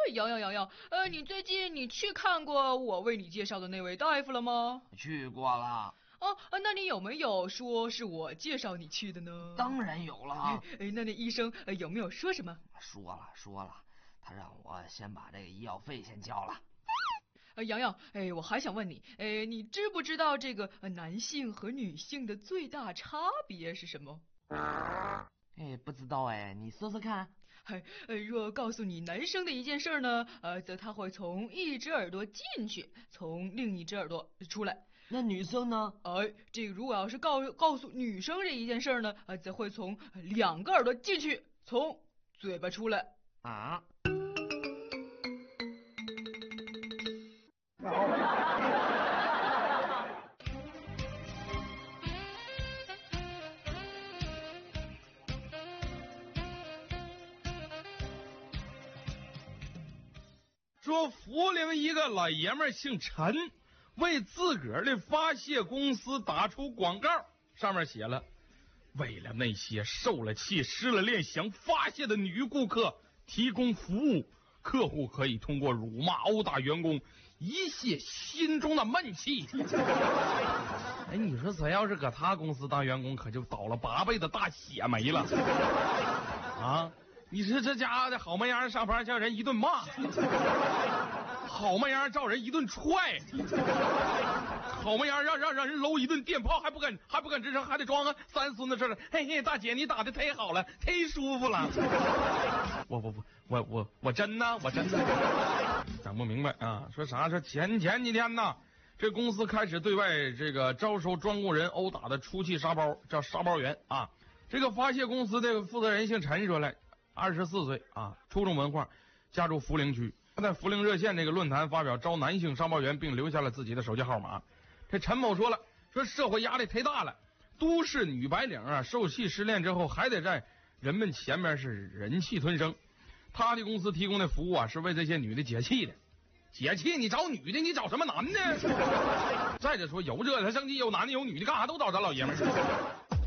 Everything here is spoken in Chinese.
洋，你最近你去看过我为你介绍的那位大夫了吗？ 去过了。 哦，那你有没有说是我介绍你去的呢？ 当然有了。 那医生有没有说什么？ 说了，他让我先把这个医药费先交了。 洋，我还想问你，你知不知道这个男性和女性的最大差别是什么？ 不知道你说说看。 若告诉你男生的一件事呢，则他会从一只耳朵进去，从另一只耳朵出来。 那女生呢？ 这个如果要是告诉女生这一件事呢，则会从2个耳朵进去，从嘴巴出来。 啊？ 说涪陵一个老爷们姓陈，为自个儿的发泄公司打出广告，上面写了：为了那些受了气、失了恋、想发泄的女顾客提供服务，客户可以通过辱骂、殴打员工一泄心中的闷气。你说谁要是搁他公司当员工，可就倒了8辈子大血霉了啊！你说这家伙的好模样上班叫人一顿骂，好模样叫人一顿踹，好模样让人搂一顿电炮，还不敢吱声，还得装个三孙子似的。嘿，大姐你打的忒好了，忒舒服了。我真的整不明白啊！说啥？说前几天呢，这公司开始对外这个招收专供人殴打的出气沙包，叫沙包员啊。这个发泄公司的负责人姓陈，说来24岁啊，初中文化，家住涪陵区。他在涪陵热线这个论坛发表招男性沙包员，并留下了自己的手机号码。这陈某说了，说社会压力忒大了，都市女白领啊，受气失恋之后还得在人们前面是忍气吞声。他的公司提供的服务啊，是为这些女的解气的。解气你找女的，你找什么男的？再者说有这他生气，有男的有女的，干啥都找咱老爷们儿。